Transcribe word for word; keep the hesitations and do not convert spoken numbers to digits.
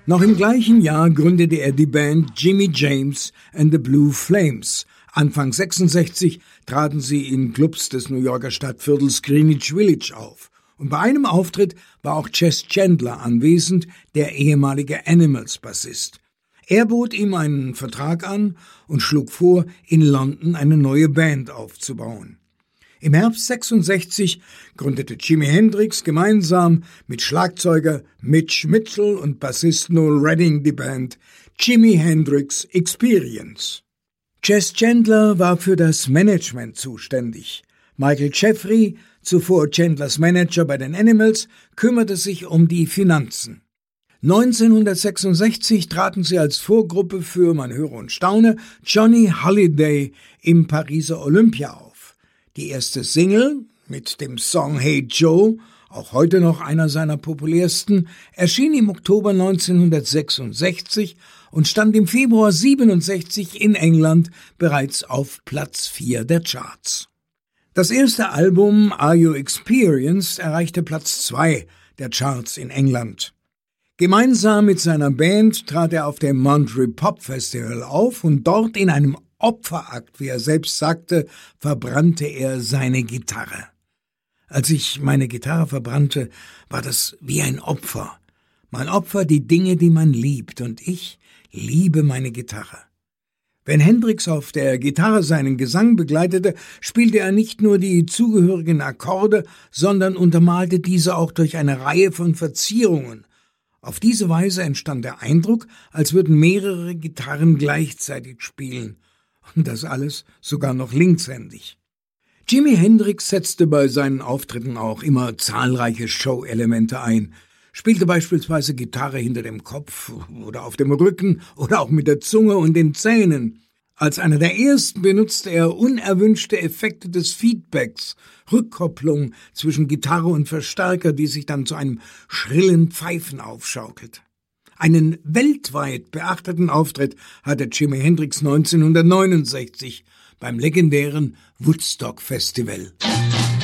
Noch im gleichen Jahr gründete er die Band Jimmy James and the Blue Flames. Anfang sechsundsechzig traten sie in Clubs des New Yorker Stadtviertels Greenwich Village auf. Und bei einem Auftritt war auch Chess Chandler anwesend, der ehemalige Animals-Bassist. Er bot ihm einen Vertrag an und schlug vor, in London eine neue Band aufzubauen. Im Herbst sechsundsechzig gründete Jimi Hendrix gemeinsam mit Schlagzeuger Mitch Mitchell und Bassist Noel Redding die Band Jimi Hendrix Experience. Chess Chandler war für das Management zuständig. Michael Jeffrey, zuvor Chandlers Manager bei den Animals, kümmerte sich um die Finanzen. neunzehnhundertsechsundsechzig traten sie als Vorgruppe für, man höre und staune, Johnny Holiday im Pariser Olympia auf. Die erste Single mit dem Song Hey Joe, auch heute noch einer seiner populärsten, erschien im Oktober neunzehnhundertsechsundsechzig und stand im Februar siebenundsechzig in England bereits auf Platz vier der Charts. Das erste Album Are You Experienced erreichte Platz zwei der Charts in England. Gemeinsam mit seiner Band trat er auf dem Monterey Pop Festival auf und dort in einem Opferakt, wie er selbst sagte, verbrannte er seine Gitarre. Als ich meine Gitarre verbrannte, war das wie ein Opfer. Man opfert die Dinge, die man liebt, und ich liebe meine Gitarre. Wenn Hendrix auf der Gitarre seinen Gesang begleitete, spielte er nicht nur die zugehörigen Akkorde, sondern untermalte diese auch durch eine Reihe von Verzierungen. Auf diese Weise entstand der Eindruck, als würden mehrere Gitarren gleichzeitig spielen. Und das alles sogar noch linkshändig. Jimi Hendrix setzte bei seinen Auftritten auch immer zahlreiche Show-Elemente ein, spielte beispielsweise Gitarre hinter dem Kopf oder auf dem Rücken oder auch mit der Zunge und den Zähnen. Als einer der ersten benutzte er unerwünschte Effekte des Feedbacks, Rückkopplung zwischen Gitarre und Verstärker, die sich dann zu einem schrillen Pfeifen aufschaukelt. Einen weltweit beachteten Auftritt hatte Jimi Hendrix neunzehnhundertneunundsechzig beim legendären Woodstock Festival.